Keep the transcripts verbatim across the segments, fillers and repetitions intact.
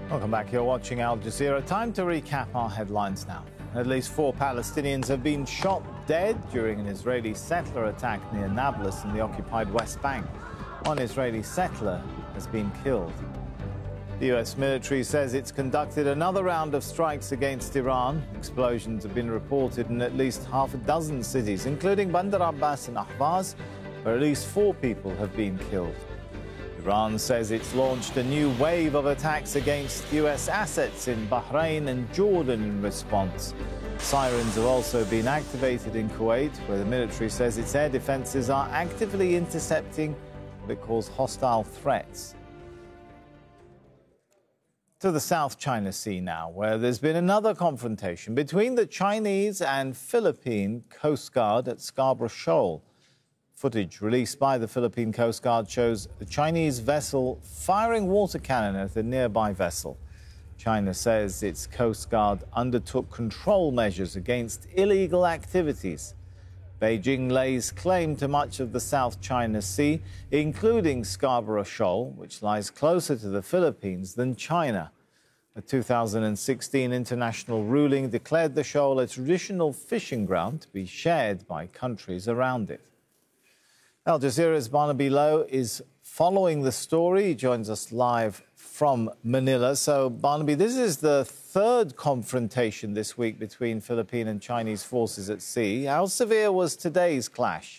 Welcome back. You're watching Al Jazeera. Time to recap our headlines now. At least four Palestinians have been shot dead during an Israeli settler attack near Nablus in the occupied West Bank. One Israeli settler has been killed. The U S military says it's conducted another round of strikes against Iran. Explosions have been reported in at least half a dozen cities, including Bandar Abbas and Ahvaz, where at least four people have been killed. Iran says it's launched a new wave of attacks against U S assets in Bahrain and Jordan in response. Sirens have also been activated in Kuwait, where the military says its air defenses are actively intercepting what it calls hostile threats. To the South China Sea now, where there's been another confrontation between the Chinese and Philippine Coast Guard at Scarborough Shoal. Footage released by the Philippine Coast Guard shows a Chinese vessel firing water cannon at a nearby vessel. China says its Coast Guard undertook control measures against illegal activities. Beijing lays claim to much of the South China Sea, including Scarborough Shoal, which lies closer to the Philippines than China. A two thousand sixteen international ruling declared the shoal a traditional fishing ground to be shared by countries around it. Al Jazeera's Barnaby Lowe is following the story. He joins us live from Manila. So, Barnaby, this is the third confrontation this week between Philippine and Chinese forces at sea. How severe was today's clash?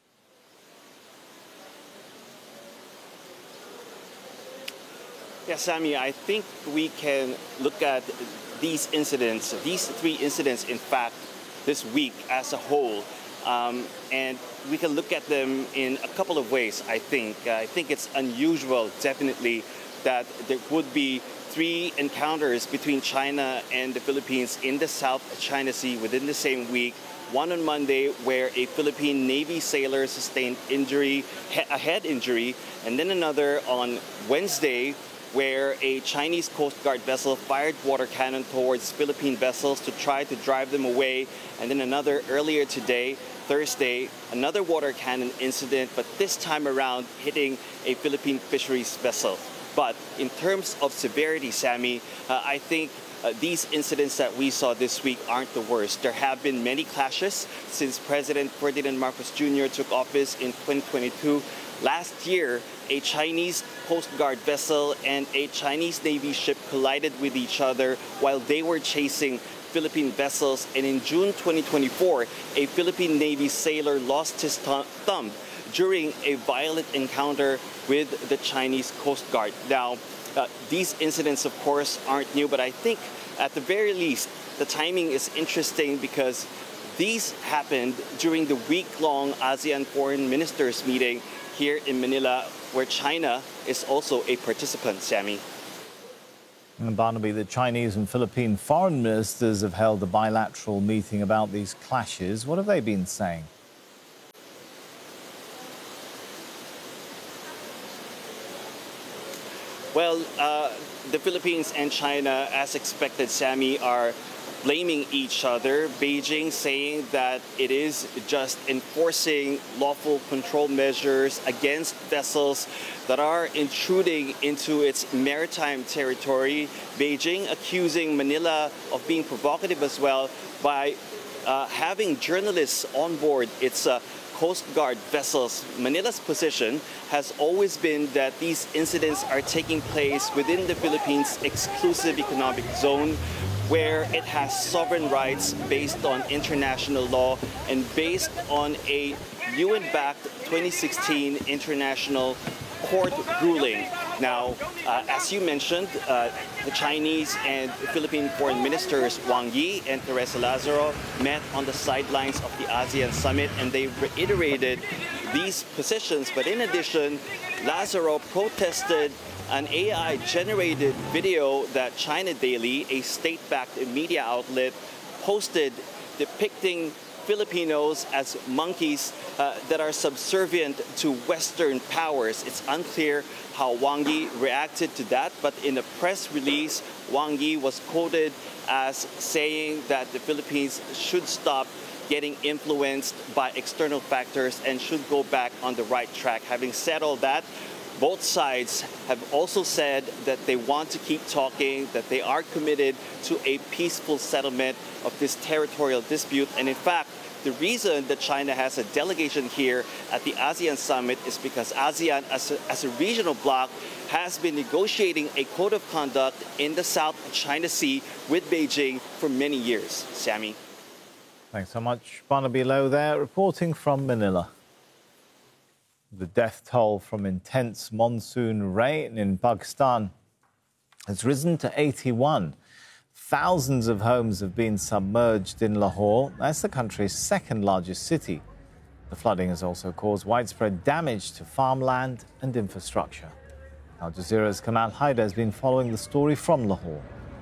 Yeah, Sammy, I think we can look at these incidents, these three incidents, in fact, this week as a whole. Um, and we can look at them in a couple of ways, I think. Uh, I think it's unusual, definitely, that there would be three encounters between China and the Philippines in the South China Sea within the same week. One on Monday, where a Philippine Navy sailor sustained injury, a head injury, and then another on Wednesday, where a Chinese Coast Guard vessel fired water cannon towards Philippine vessels to try to drive them away. And then another earlier today, Thursday, another water cannon incident, but this time around hitting a Philippine fisheries vessel. But in terms of severity, Sammy, uh, I think uh, these incidents that we saw this week aren't the worst. There have been many clashes since President Ferdinand Marcos Junior took office in twenty twenty-two. Last year, a Chinese Coast Guard vessel and a Chinese Navy ship collided with each other while they were chasing Philippine vessels. And in June twenty twenty-four, a Philippine Navy sailor lost his th- thumb during a violent encounter with the Chinese Coast Guard. Now, uh, these incidents, of course, aren't new, but I think at the very least, the timing is interesting because these happened during the week-long ASEAN Foreign Ministers meeting here in Manila, where China is also a participant, Sammy. And Barnaby, the Chinese and Philippine foreign ministers have held a bilateral meeting about these clashes. What have they been saying? Well, uh, the Philippines and China, as expected, Sammy, are blaming each other. Beijing saying that it is just enforcing lawful control measures against vessels that are intruding into its maritime territory. Beijing accusing Manila of being provocative as well by uh, having journalists on board its uh, Coast Guard vessels. Manila's position has always been that these incidents are taking place within the Philippines' exclusive economic zone, where it has sovereign rights based on international law and based on a U N-backed twenty sixteen international court ruling. Now, uh, as you mentioned, uh, the Chinese and Philippine foreign ministers Wang Yi and Teresa Lazaro met on the sidelines of the ASEAN summit, and they reiterated these positions. But in addition, Lazaro protested an A I-generated video that China Daily, a state-backed media outlet, posted depicting Filipinos as monkeys uh, that are subservient to Western powers. It's unclear how Wang Yi reacted to that, but in a press release, Wang Yi was quoted as saying that the Philippines should stop getting influenced by external factors and should go back on the right track. Having said all that, Both sides have also said that they want to keep talking, that they are committed to a peaceful settlement of this territorial dispute. And in fact, the reason that China has a delegation here at the ASEAN summit is because ASEAN, as a, as a regional bloc, has been negotiating a code of conduct in the South China Sea with Beijing for many years. Sammy. Thanks so much. Barnaby Lowe there, reporting from Manila. The death toll from intense monsoon rain in Pakistan has risen to eighty-one. Thousands of homes have been submerged in Lahore. That's the country's second largest city. The flooding has also caused widespread damage to farmland and infrastructure. Al Jazeera's Kamal Haider has been following the story from Lahore.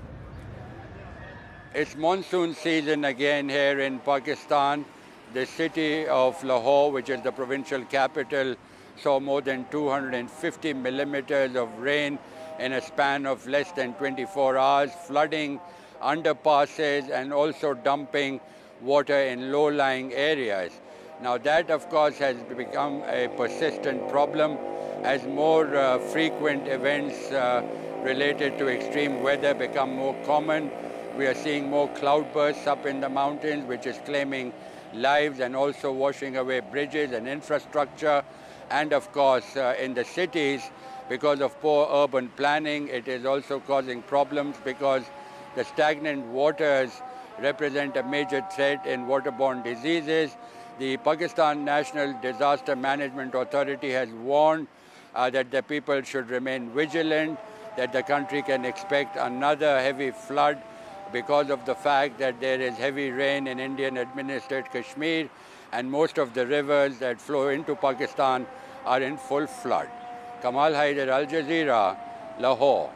It's monsoon season again here in Pakistan. The city of Lahore, which is the provincial capital, saw more than two hundred fifty millimeters of rain in a span of less than twenty-four hours, flooding underpasses and also dumping water in low-lying areas. Now that, of course, has become a persistent problem as more uh, frequent events uh, related to extreme weather become more common. We are seeing more cloudbursts up in the mountains, which is claiming lives and also washing away bridges and infrastructure. And of course, uh, in the cities, because of poor urban planning, it is also causing problems because the stagnant waters represent a major threat in waterborne diseases. The Pakistan National Disaster Management Authority has warned uh, that the people should remain vigilant, that the country can expect another heavy flood because of the fact that there is heavy rain in Indian-administered Kashmir, and most of the rivers that flow into Pakistan are in full flood. Kamal Haider, Al Jazeera, Lahore.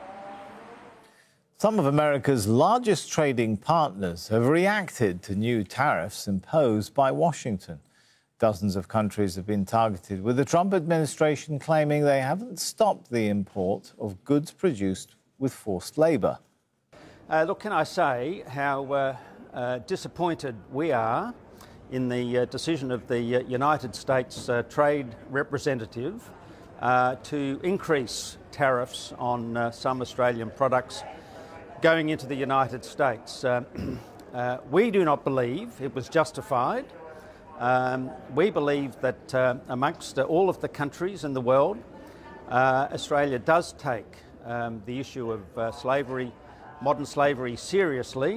Some of America's largest trading partners have reacted to new tariffs imposed by Washington. Dozens of countries have been targeted, with the Trump administration claiming they haven't stopped the import of goods produced with forced labour. Uh, look, can I say how uh, uh, disappointed we are in the uh, decision of the uh, United States uh, Trade Representative uh, to increase tariffs on uh, some Australian products going into the United States. Uh, uh, we do not believe it was justified. Um, we believe that uh, amongst uh, all of the countries in the world, uh, Australia does take um, the issue of uh, slavery, modern slavery, seriously.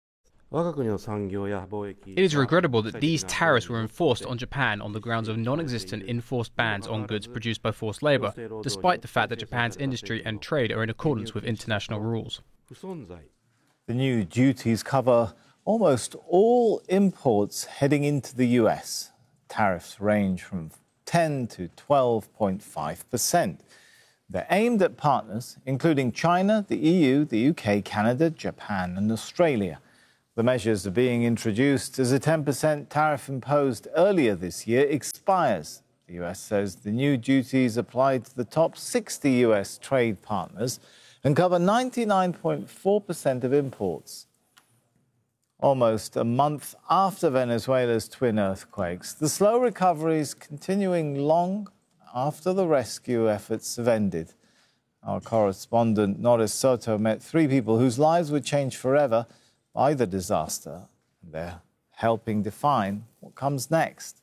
It is regrettable that these tariffs were enforced on Japan on the grounds of non-existent enforced bans on goods produced by forced labour, despite the fact that Japan's industry and trade are in accordance with international rules. The new duties cover almost all imports heading into the U S. Tariffs range from ten to twelve point five percent. They're aimed at partners including China, the E U, the U K, Canada, Japan and Australia. The measures are being introduced as a ten percent tariff imposed earlier this year expires. The U S says the new duties apply to the top sixty U S trade partners and cover ninety-nine point four percent of imports. Almost a month after Venezuela's twin earthquakes, the slow recovery is continuing long after the rescue efforts have ended. Our correspondent Norris Soto met three people whose lives were changed forever by the disaster, and they're helping define what comes next.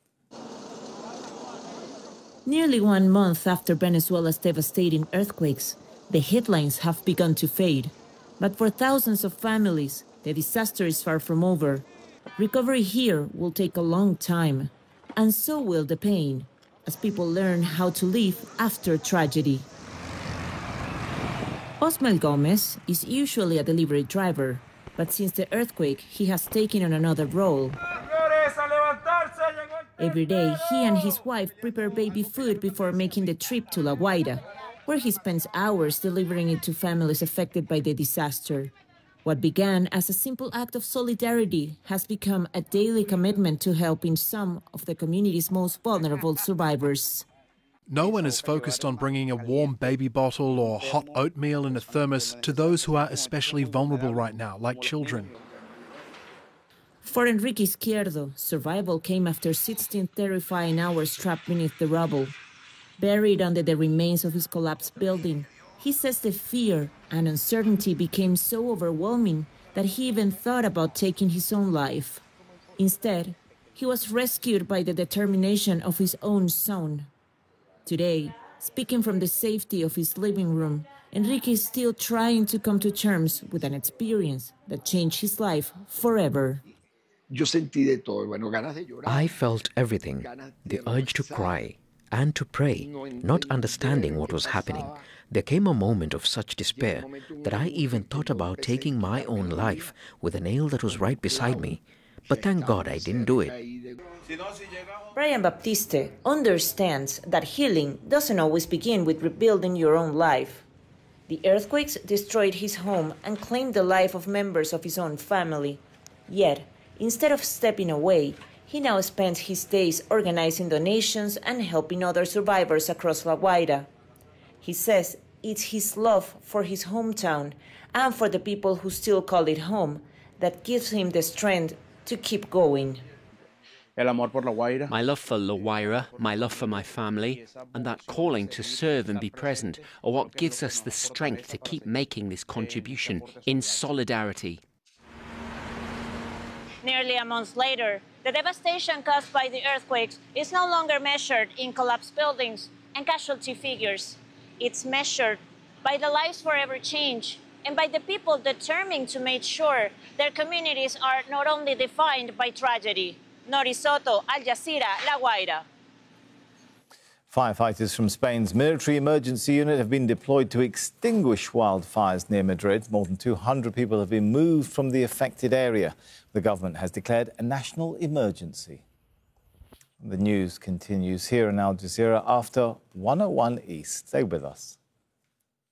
Nearly one month after Venezuela's devastating earthquakes, the headlines have begun to fade. But for thousands of families, the disaster is far from over. Recovery here will take a long time, and so will the pain, as people learn how to live after tragedy. Osmel Gomez is usually a delivery driver, but since the earthquake, he has taken on another role. Every day, he and his wife prepare baby food before making the trip to La Guaira, where he spends hours delivering it to families affected by the disaster. What began as a simple act of solidarity has become a daily commitment to helping some of the community's most vulnerable survivors. No one is focused on bringing a warm baby bottle or hot oatmeal in a thermos to those who are especially vulnerable right now, like children. For Enrique Izquierdo, survival came after sixteen terrifying hours trapped beneath the rubble. Buried under the remains of his collapsed building, he says the fear and uncertainty became so overwhelming that he even thought about taking his own life. Instead, he was rescued by the determination of his own son. Today, speaking from the safety of his living room, Enrique is still trying to come to terms with an experience that changed his life forever. I felt everything, the urge to cry and to pray, not understanding what was happening. There came a moment of such despair that I even thought about taking my own life with a nail that was right beside me. But thank God I didn't do it. Brian Baptiste understands that healing doesn't always begin with rebuilding your own life. The earthquakes destroyed his home and claimed the life of members of his own family. Yet, instead of stepping away, he now spends his days organizing donations and helping other survivors across La Guaira. He says it's his love for his hometown and for the people who still call it home that gives him the strength to keep going. My love for La Guaira, my love for my family, and that calling to serve and be present are what gives us the strength to keep making this contribution in solidarity. Nearly a month later, the devastation caused by the earthquakes is no longer measured in collapsed buildings and casualty figures. It's measured by the lives forever changed and by the people determined to make sure their communities are not only defined by tragedy. Nori Soto, Al Jazeera, La Guaira. Firefighters from Spain's military emergency unit have been deployed to extinguish wildfires near Madrid. More than two hundred people have been moved from the affected area. The government has declared a national emergency. The news continues here in Al Jazeera after one oh one East. Stay with us.